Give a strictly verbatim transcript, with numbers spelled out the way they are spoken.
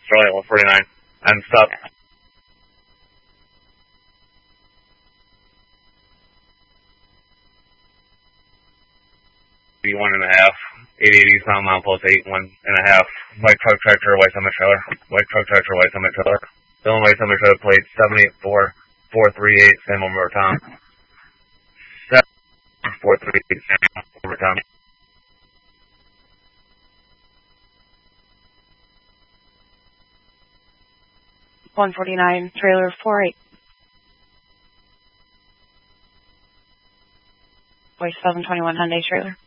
Charlie one forty-nine. And stop. One and a half. eight eighty Sound Mount Post eight, one and a half. White truck tractor, white semi trailer. White truck tractor, white semi trailer. Still white semi trailer plate seven eight four four three eight. Same over Tom. Seven four three eight. Same over Tom. one forty-nine, trailer four eight. White seven twenty-one Hyundai trailer.